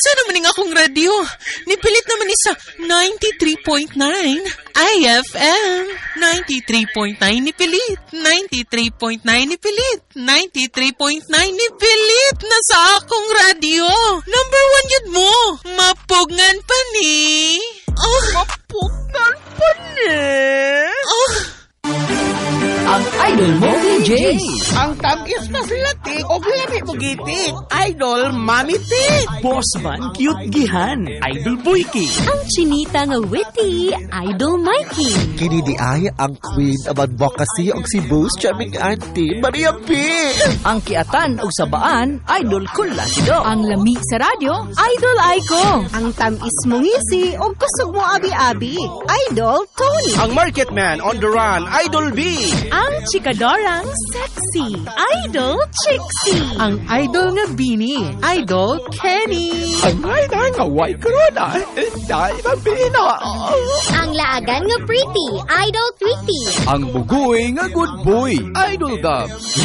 Unsa naman nga akong radyo? Nipilit naman ni sa 93.9 IFM. 93.9 nipilit. 93.9 nipilit. 93.9 nipilit na sa akong radyo. Number 1 yun mo. Mapugngan pa ni. Mapugngan pa ni. Ang idol mo, DJs. Ang tamis na silatik o lami mo gitik. Idol Mami Tik. Boss man, cute gihan. Idol Boyki. Ang chinita nga witty, Idol Mikey. Kini di ay ang queen of advocacy og si Boss Charming Auntie Maria P. Ang kiatan o sabaan, Idol Kulasido. Ang lami sa radyo, Idol Aiko. Ang tamis mong ngisi o kusog mo abi-abi, Idol Tony. Ang market man on the run, Idol B. Ang chikadorang sexy, Idol Trixie. Ang idol nga Bini, Idol Kenny. Ang ay nga white corona, dahil ang pina. Ang laagan nga pretty, Idol Tweety. Ang bugoy nga good boy, Idol Gab.